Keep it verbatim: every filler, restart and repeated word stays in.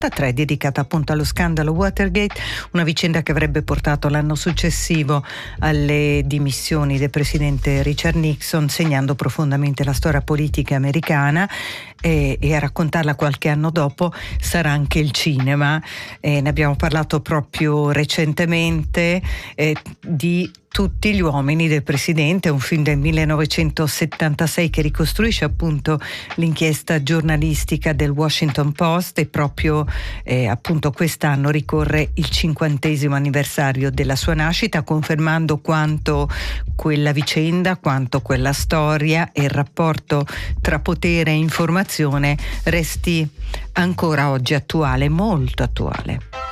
tre, dedicata appunto allo scandalo Watergate, una vicenda che avrebbe portato l'anno successivo alle dimissioni del presidente Richard Nixon, segnando profondamente la storia politica americana, e, e a raccontarla qualche anno dopo sarà anche il cinema. E ne abbiamo parlato proprio recentemente, eh, di Tutti gli uomini del presidente, un film del millenovecentosettantasei che ricostruisce appunto l'inchiesta giornalistica del Washington Post, e proprio eh, appunto quest'anno ricorre il cinquantesimo anniversario della sua nascita, confermando quanto quella vicenda, quanto quella storia e il rapporto tra potere e informazione resti ancora oggi attuale, molto attuale.